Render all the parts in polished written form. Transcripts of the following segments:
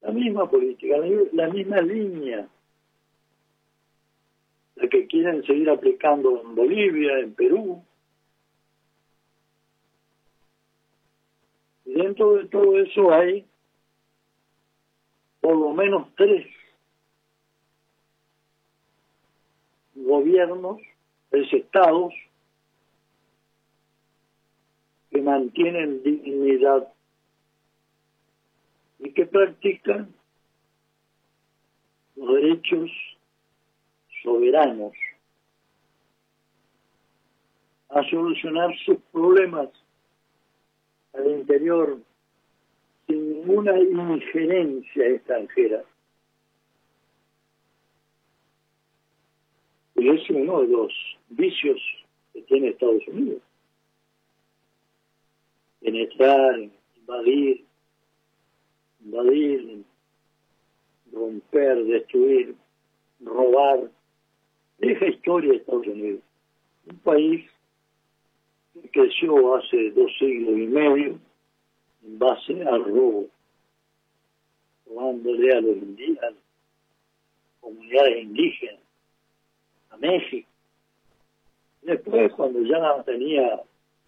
La misma política, la misma línea, la que quieren seguir aplicando en Bolivia, en Perú. Y dentro de todo eso hay por lo menos 3 gobiernos, 3 estados que mantienen dignidad y que practican los derechos soberanos a solucionar sus problemas al interior sin ninguna injerencia extranjera. Y es uno de los vicios que tiene Estados Unidos. Penetrar, invadir, romper, destruir, robar. Deja historia de Estados Unidos. Un país que creció hace 2 siglos y medio en base al robo, robándole a los indígenas, comunidades indígenas, a México. Después, cuando ya tenía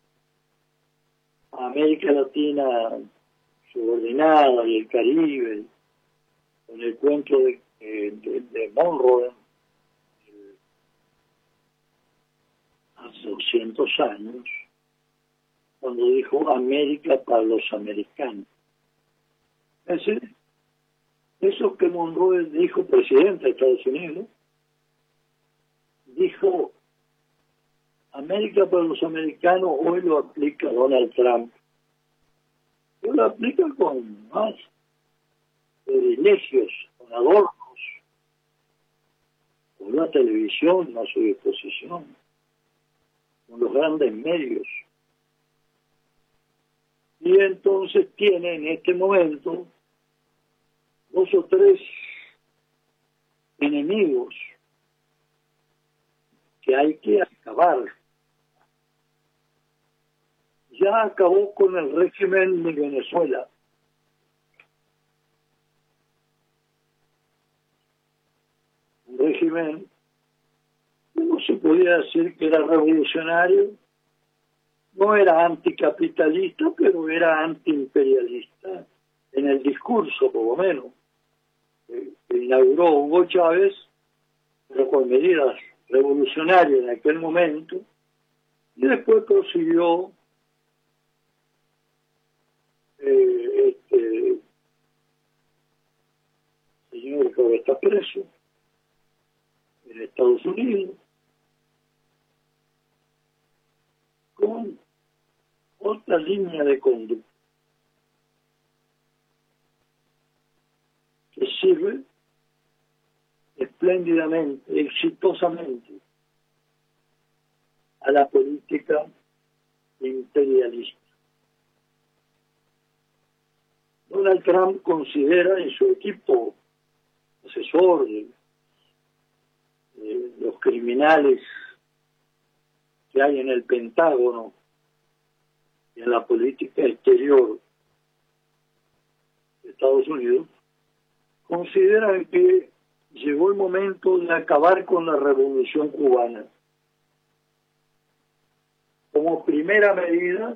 a América Latina subordinada y el Caribe, con el cuento de Monroe, hace 200 años, cuando dijo América para los americanos. Eso que Monroe dijo, presidente de Estados Unidos, dijo América para los americanos, hoy lo aplica Donald Trump. Hoy lo aplica con más privilegios, con adornos, con la televisión a su disposición, con los grandes medios. Y entonces tiene en este momento 2 o 3 enemigos que hay que acabar. Ya acabó con el régimen de Venezuela. Un régimen que no se podía decir que era revolucionario, no era anticapitalista, pero era antiimperialista, en el discurso por lo menos. Que inauguró Hugo Chávez, pero con medidas revolucionarias en aquel momento, y después prosiguió señor que ahora está preso en Estados Unidos, con otra línea de conducta que sirve espléndidamente, exitosamente a la política imperialista. Donald Trump considera en su equipo asesor de los criminales que hay en el Pentágono y en la política exterior de Estados Unidos, consideran que llegó el momento de acabar con la revolución cubana. Como primera medida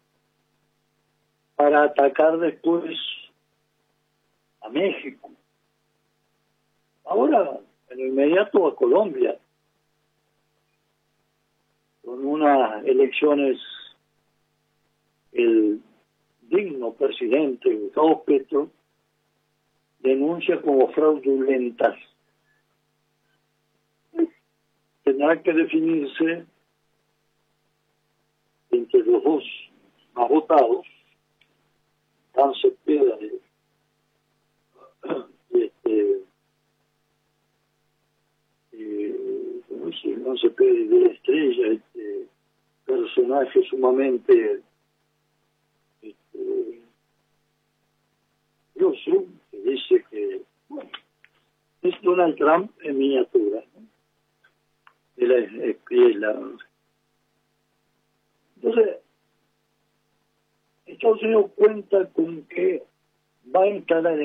para atacar después a México. Ahora, en lo inmediato, a Colombia, con unas elecciones, el digno presidente Gustavo Petro denuncia como fraudulentas. Tendrá que definirse entre los 2 más votados, Dan Cepeda Dan Cepeda de la Estrella, personaje sumamente curioso, que dice que, bueno, es Donald Trump en miniatura, ¿no? Entonces, Estados Unidos cuenta con que va a instalar